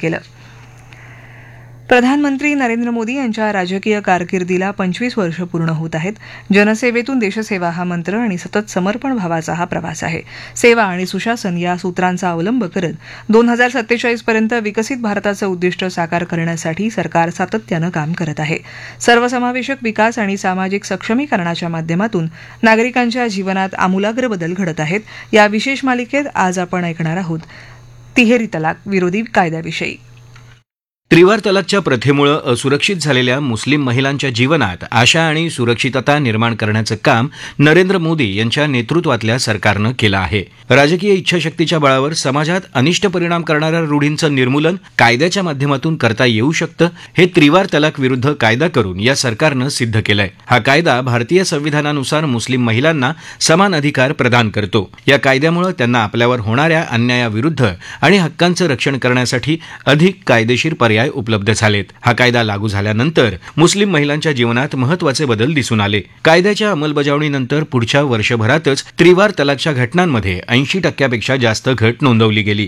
केलं. प्रधानमंत्री नरेंद्र मोदी यांच्या राजकीय कारकिर्दीला 25 वर्ष पूर्ण होत आहेत. जनसेवेतून देशसेवा हा मंत्र आणि सतत समर्पण भावाचा हा प्रवास आहे. सेवा आणि सुशासन या सूत्रांचा अवलंब करत 2047 पर्यंत विकसित भारताचं उद्दिष्ट साकार करण्यासाठी सरकार सातत्यानं काम करत आहे. सर्वसमावेशक विकास आणि सामाजिक सक्षमीकरणाच्या माध्यमातून नागरिकांच्या जीवनात आमूलाग्र बदल घडत आहेत. या विशेष मालिकेत आज आपण ऐकणार आहोत तिहेरी तलाक विरोधी कायद्याविषयी. त्रिवार तलाकच्या प्रथेमुळे असुरक्षित झालेल्या मुस्लिम महिलांच्या जीवनात आशा आणि सुरक्षितता निर्माण करण्याचं काम नरेंद्र मोदी यांच्या नेतृत्वातल्या सरकारनं केलं आहे. राजकीय इच्छाशक्तीच्या बळावर समाजात अनिष्ट परिणाम करणाऱ्या रूढींचं निर्मूलन कायद्याच्या माध्यमातून करता येऊ शकतं, हे त्रिवार तलाक विरुद्ध कायदा करून या सरकारनं सिद्ध केलंय. हा कायदा भारतीय संविधानानुसार मुस्लिम महिलांना समान अधिकार प्रदान करतो. या कायद्यामुळे त्यांना आपल्यावर होणाऱ्या अन्यायाविरुद्ध आणि हक्कांचं रक्षण करण्यासाठी अधिक कायदेशीर पर्याय उपलब्ध झालेत. हा कायदा लागू झाल्यानंतर मुस्लिम महिलांच्या जीवनात महत्त्वाचे बदल दिसून आले. कायद्याच्या अंमलबजावणीनंतर पुढच्या वर्षभरातच त्रिवार तलाकच्या घटनांमध्ये 80% जास्त घट नोंदवली गेली.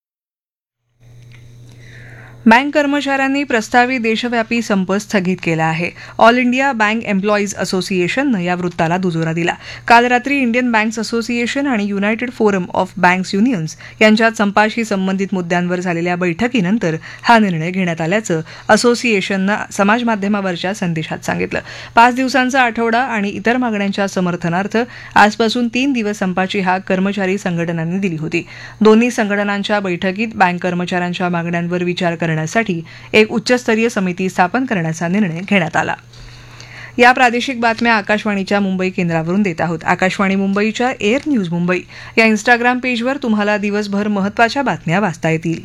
बँक कर्मचाऱ्यांनी प्रस्तावित देशव्यापी संप स्थगित केला आहे. ऑल इंडिया बँक एम्प्लॉईज असोसिएशननं या वृत्ताला दुजोरा दिला. काल रात्री इंडियन बँक्स असोसिएशन आणि United forum of banks unions यांच्यात संपाशी संबंधित मुद्द्यांवर झालेल्या बैठकीनंतर हा निर्णय घेण्यात आल्याचं असोसिएशननं समाजमाध्यमावरच्या संदेशात सांगितलं. 5 दिवसांचा आठवडा आणि इतर मागण्यांच्या समर्थनार्थ आजपासून 3 दिवस संपाची हाक कर्मचारी संघटनांनी दिली होती. दोन्ही संघटनांच्या बैठकीत बँक कर्मचाऱ्यांच्या मागण्यांवर विचार करण्यासाठी एक उच्चस्तरीय समिती स्थापन करण्याचा निर्णय घेण्यात आला. या प्रादेशिक बातम्या आकाशवाणीच्या मुंबई केंद्रावरून देत आहोत. आकाशवाणी मुंबईच्या एअर न्यूज मुंबई या इंस्टाग्राम पेजवर तुम्हाला दिवसभर महत्त्वाच्या बातम्या वाचता येतील.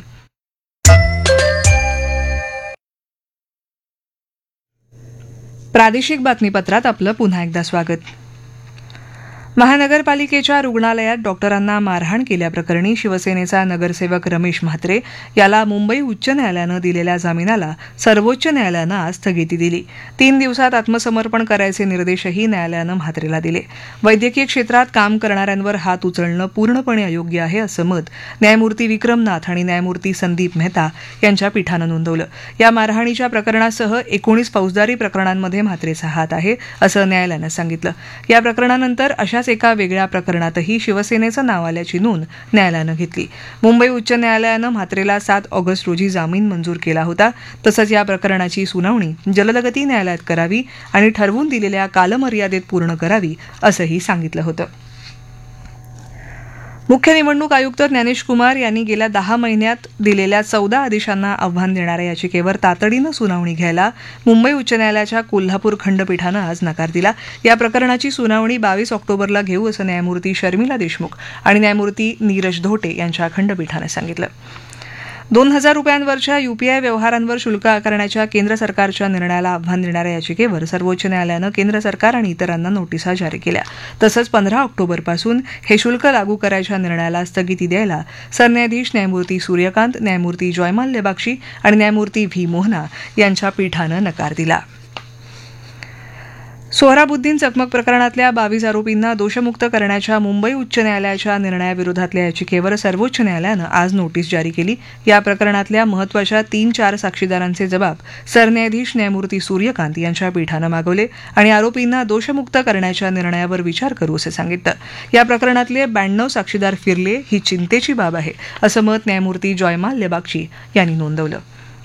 प्रादेशिक बातमीपत्रात आपलं पुन्हा एकदा स्वागत. महानगरपालिकेच्या रुग्णालयात डॉक्टरांना मारहाण केल्याप्रकरणी शिवसेनेचा नगरसेवक रमेश म्हात्रे याला मुंबई उच्च न्यायालयानं दिलेल्या जामिनाला सर्वोच्च न्यायालयानं आज स्थगिती दिली. 3 दिवसात आत्मसमर्पण करायचे निर्देशही न्यायालयानं म्हात्रेला दिले. वैद्यकीय क्षेत्रात काम करणाऱ्यांवर हात उचलणं पूर्णपणे अयोग्य आहे असं मत न्यायमूर्ती विक्रमनाथ आणि न्यायमूर्ती संदीप मेहता यांच्या पीठानं नोंदवलं. या मारहाणीच्या प्रकरणासह 19 फौजदारी प्रकरणांमध्ये म्हात्रेचा हात आहे असं न्यायालयानं सांगितलं. या प्रकरणानंतर अशाच एका वेगळ्या प्रकरणातही शिवसेनेचं नाव आल्याची नोंद न्यायालयानं घेतली. मुंबई उच्च न्यायालयानं म्हात्रेला 7 ऑगस्ट रोजी जामीन मंजूर केला होता. तसंच या प्रकरणाची सुनावणी जलदगती न्यायालयात करावी आणि ठरवून दिलेल्या कालमर्यादेत पूर्ण करावी असंही सांगितलं होतं. मुख्य निवडणूक आयुक्त ज्ञानेश कुमार यांनी गेल्या 10 महिन्यात दिलेल्या 14 आदेशांना आव्हान देणाऱ्या याचिकेवर तातडीनं सुनावणी घ्यायला मुंबई उच्च न्यायालयाच्या कोल्हापूर खंडपीठानं आज नकार दिला. या प्रकरणाची सुनावणी 22 ऑक्टोबरला घेऊ असं न्यायमूर्ती शर्मिला देशमुख आणि न्यायमूर्ती नीरज धोटे यांच्या खंडपीठानं सांगितलं. 2,000 रुपयांवरच्या यूपीआय व्यवहारांवर शुल्क आकारण्याच्या केंद्र सरकारच्या निर्णयाला आव्हान देणाऱ्या याचिकेवर सर्वोच्च न्यायालयानं केंद्र सरकार आणि इतरांना नोटिसा जारी केल्या. तसंच 15 ऑक्टोबरपासून हे शुल्क लागू करायच्या निर्णयाला स्थगिती द्यायला सरन्यायाधीश न्यायमूर्ती सूर्यकांत, न्यायमूर्ती जयमाल्य बाक्षी आणि न्यायमूर्ती व्ही मोहना यांच्या पीठानं नकार दिला. सोहराबुद्दीन चकमक प्रकरणातल्या 22 आरोपींना दोषमुक्त करण्याच्या मुंबई उच्च न्यायालयाच्या निर्णयाविरोधातल्या याचिकेवर सर्वोच्च न्यायालयानं आज नोटीस जारी केली. या प्रकरणातल्या महत्त्वाच्या 3-4 साक्षीदारांचे जबाब सरन्यायाधीश न्यायमूर्ती सूर्यकांत यांच्या पीठानं मागवले आणि आरोपींना दोषमुक्त करण्याच्या निर्णयावर विचार करू असं सांगितलं. या प्रकरणातले 92 साक्षीदार फिरले ही चिंतेची बाब आहे असं मत न्यायमूर्ती जयमाल्य बाक्षी यांनी नोंदवलं.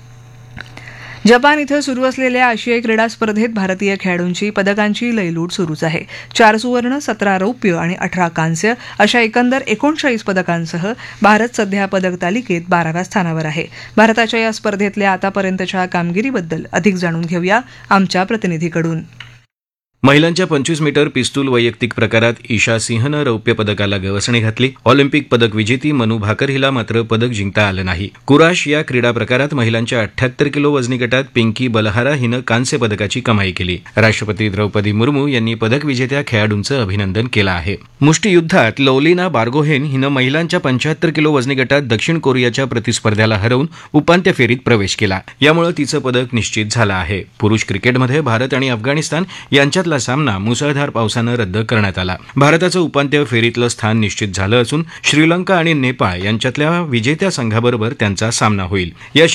जपान इथं सुरू असलेल्या आशियाई क्रीडा स्पर्धेत भारतीय खेळाडूंची पदकांची लयलूट सुरूच आहे. 4 सुवर्ण, 17 रौप्य आणि 18 कांस्य अशा एकंदर 39 पदकांसह भारत सध्या पदक तालिकेत 12व्या स्थानावर आहे. भारताच्या या स्पर्धेतल्या आतापर्यंतच्या कामगिरीबद्दल अधिक जाणून घेऊया आमच्या प्रतिनिधीकडून. महिलांच्या 25 मीटर पिस्तूल वैयक्तिक प्रकारात ईशा सिंहनं रौप्य पदकाला गवसणी घातली. ऑलिम्पिक पदक विजेती मनू भाकर हिला मात्र पदक जिंकता आलं नाही. कुराश या क्रीडा प्रकारात महिलांच्या 78 किलो वजनी गटात पिंकी बलहारा हिनं कांस्य पदकाची कमाई केली. राष्ट्रपती द्रौपदी मुर्मू यांनी पदक विजेत्या खेळाडूंचं अभिनंदन केलं आहे. मुष्टियुद्धात लौलिना बार्गोहेन हिनं महिलांच्या 75 किलो वजनी गटात दक्षिण कोरियाच्या प्रतिस्पर्ध्याला हरवून उपांत्य फेरीत प्रवेश केला. यामुळे तिचं पदक निश्चित झालं आहे. पुरुष क्रिकेटमध्ये भारत आणि अफगाणिस्तान यांच्यातला सामना मुसळधार पावसानं रद्द करण्यात आला. भारताचं उपांत्य फेरीतलं स्थान निश्चित झालं असून श्रीलंका आणि नेपाळ यांच्यातल्या विजेत्या संघाबरोबर त्यांचा सामना होईल.